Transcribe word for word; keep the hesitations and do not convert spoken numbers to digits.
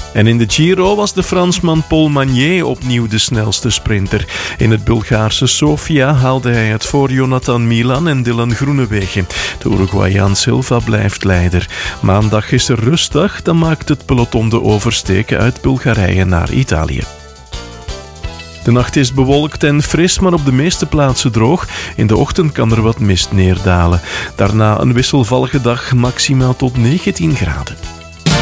En in de Giro was de Fransman Paul Magnier opnieuw de snelste sprinter. In het Bulgaarse Sofia haalde hij het voor Jonathan Milan en Dylan Groenewegen. De Uruguayaan Silva blijft leider. Maandag is er rustdag, dan maakt het peloton de oversteek uit Bulgarije naar Italië. De nacht is bewolkt en fris, maar op de meeste plaatsen droog. In de ochtend kan er wat mist neerdalen. Daarna een wisselvallige dag, maximaal tot negentien graden.